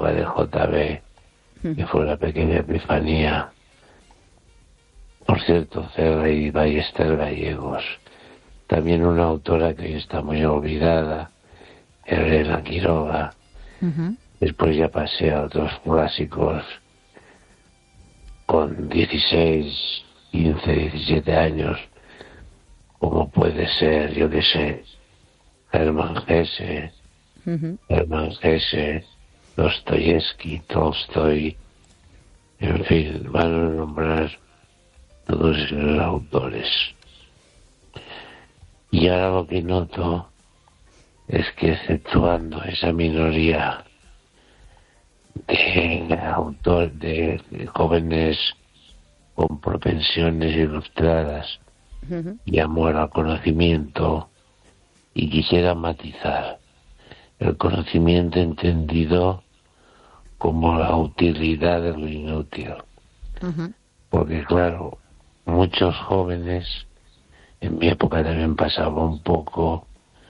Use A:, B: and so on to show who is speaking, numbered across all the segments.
A: época de JB, que fue una pequeña epifanía. Por cierto, Cela y Ballester Gallegos. También una autora que hoy está muy olvidada, Elena Quiroga. Después ya pasé a otros clásicos con 16, 15, 17 años, como puede ser, yo qué sé, Hermann Hesse, Dostoyevsky, Tolstoy, en fin, van a nombrar todos esos autores. Y ahora lo que noto es que, exceptuando esa minoría de jóvenes con propensiones ilustradas y amor al conocimiento, y quisiera matizar el conocimiento entendido como la utilidad de lo inútil. Porque claro, muchos jóvenes, en mi época también pasaba un poco,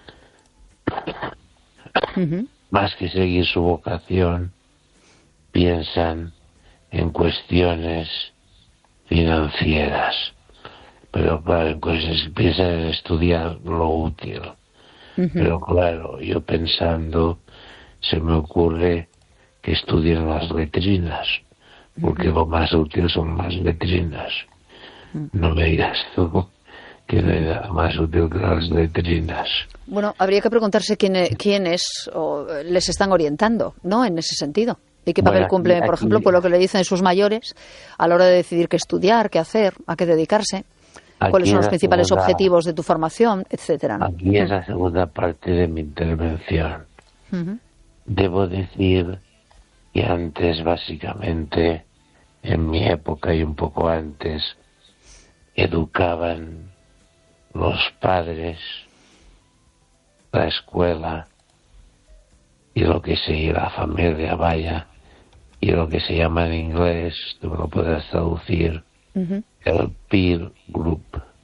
A: más que seguir su vocación, piensan en cuestiones financieras, pero claro, piensan en estudiar lo útil. Pero claro, yo pensando, se me ocurre que estudien las letrinas, porque lo más útil son las letrinas. No me digas tú que no hay nada más útil que las letrinas.
B: Bueno, habría que preguntarse quiénes les están orientando, ¿no?, en ese sentido. ¿Y qué papel cumplen, por ejemplo, por lo que le dicen sus mayores a la hora de decidir qué estudiar, qué hacer, a qué dedicarse? ¿Cuáles son los principales objetivos de tu formación, etcétera?
A: Aquí es la segunda parte de mi intervención. Debo decir que antes, básicamente, en mi época y un poco antes, educaban los padres, la escuela y lo que la familia, vaya, y lo que se llama en inglés, tú lo puedes traducir, el peer group.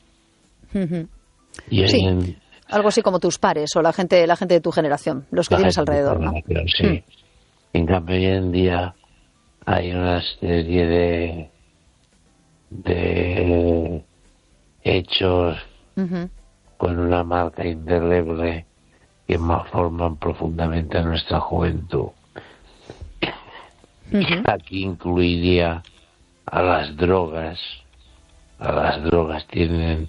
A: Y
B: sí, algo así como tus pares o la gente de tu generación, los que tienes alrededor, ¿no?
A: Sí. En cambio, hoy en día hay una serie de hechos con una marca indeleble que malforman profundamente a nuestra juventud. Aquí incluiría a las drogas. Las drogas tienen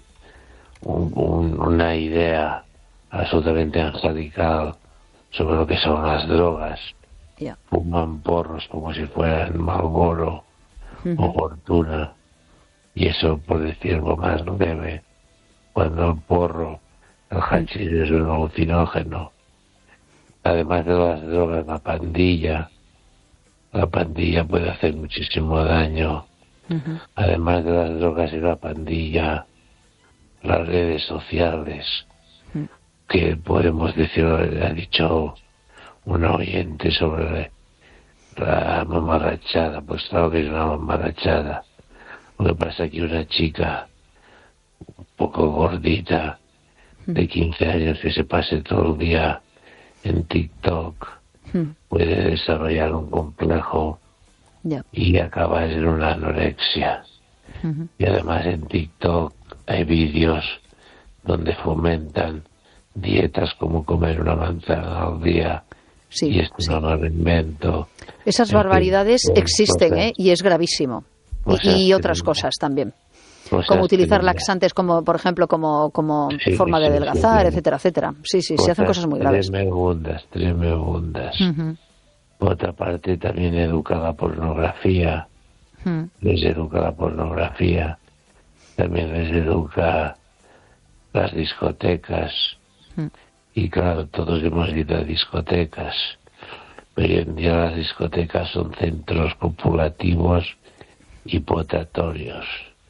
A: una idea absolutamente angelical sobre lo que son las drogas. Fuman porros como si fueran Marlboro o Fortuna, y eso, por decirlo más leve, cuando el porro, el hachís, es un alucinógeno. Además de las drogas, la pandilla puede hacer muchísimo daño. Además de las drogas y la pandilla, las redes sociales, que podemos decir, ha dicho una oyente sobre la mamarrachada. Pues claro que es una mamarrachada. Lo que pasa es que una chica un poco gordita, de 15 años, que se pase todo el día en TikTok, puede desarrollar un complejo y acabar en una anorexia. Y además en TikTok hay vídeos donde fomentan dietas como comer una manzana al día. Y esto no lo invento.
B: Esas barbaridades existen, y es gravísimo. Y otras cosas también. Como utilizar laxantes, como por ejemplo, como forma de adelgazar, etcétera, etcétera. Sí, se hacen cosas muy graves.
A: Tremebundas. Por otra parte, también educa la pornografía. Les educa la pornografía. También les educa las discotecas. Y claro, todos hemos ido a discotecas. Pero hoy en día las discotecas son centros copulativos y potatorios.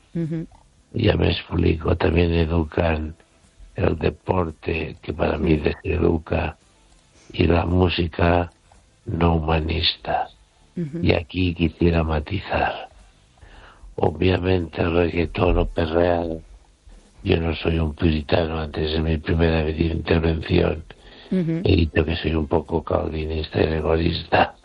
A: Ya me explico. También educan el deporte, que para mí deseduca, y la música no humanista. Y aquí quisiera matizar. Obviamente el reggaetón o perreado. Yo no soy un puritano. Antes de mi primera intervención he dicho que soy un poco calvinista y rigorista.